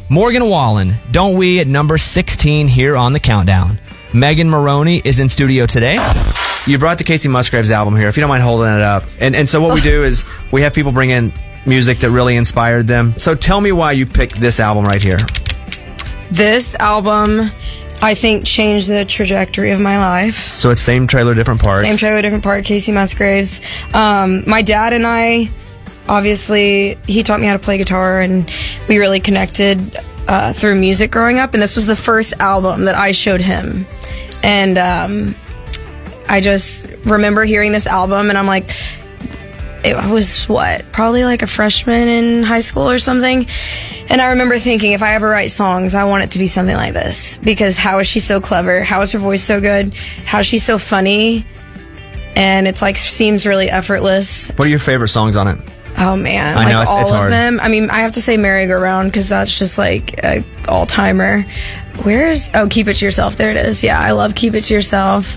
Morgan Wallen, Don't We, at number 16 here on the countdown. Megan Maroney is in studio today. You brought the Kacey Musgraves album here, if you don't mind holding it up. And so what we do is we have people bring in music that really inspired them. So tell me why you picked this album right here. This album, I think, changed the trajectory of my life. So it's Same Trailer, Different Part. Same Trailer, Different Part, Kacey Musgraves. My dad and I, obviously, he taught me how to play guitar, and we really connected through music growing up. And this was the first album that I showed him. And I just remember hearing this album, and I'm like, it was probably like a freshman in high school or something. And I remember thinking, if I ever write songs, I want it to be something like this. Because how is she so clever? How is her voice so good? How is she so funny? And it's like, seems really effortless. What are your favorite songs on it? Oh man, I know, like it's all hard. of them. I mean, I have to say Merry Go Round, because that's just like an all-timer. Keep It to Yourself. There it is. Yeah, I love Keep It to Yourself.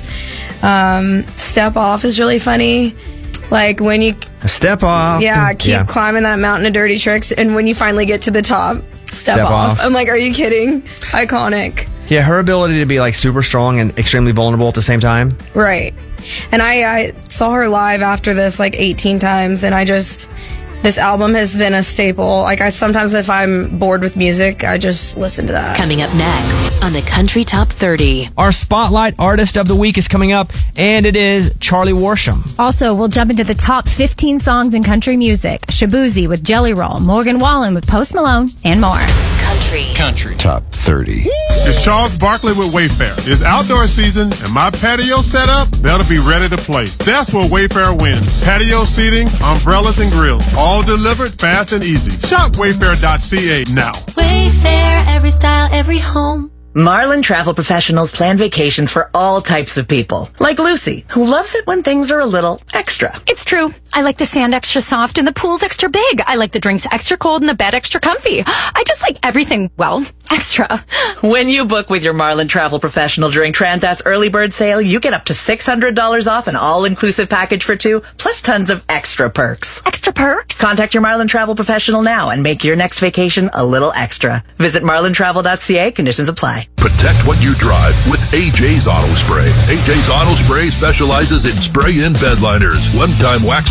Step Off is really funny. Like when you step off. Yeah, keep climbing that mountain of dirty tricks, and when you finally get to the top, step off. I'm like, are you kidding? Iconic. Yeah, her ability to be like super strong and extremely vulnerable at the same time. Right. And I saw her live after this like 18 times, and this album has been a staple. Like, sometimes if I'm bored with music, I just listen to that. Coming up next on the Country Top 30. Our Spotlight Artist of the Week is coming up, and it is Charlie Worsham. Also, we'll jump into the top 15 songs in country music. Shabuzi with Jelly Roll, Morgan Wallen with Post Malone, and more. Country Top 30. It's Charles Barkley with Wayfair. It's outdoor season, and my patio setup, that'll be ready to play. That's where Wayfair wins. Patio seating, umbrellas, and grills. All delivered fast and easy. Shop wayfair.ca now. Wayfair, every style, every home. Marlin Travel Professionals plan vacations for all types of people. Like Lucy, who loves it when things are a little extra. It's true. I like the sand extra soft and the pool's extra big. I like the drinks extra cold and the bed extra comfy. I just like everything, extra. When you book with your Marlin Travel Professional during Transat's early bird sale, you get up to $600 off an all-inclusive package for two, plus tons of extra perks. Extra perks? Contact your Marlin Travel Professional now and make your next vacation a little extra. Visit marlintravel.ca. Conditions apply. Protect what you drive with AJ's Auto Spray. AJ's Auto Spray specializes in spray-in bed liners. One-time wax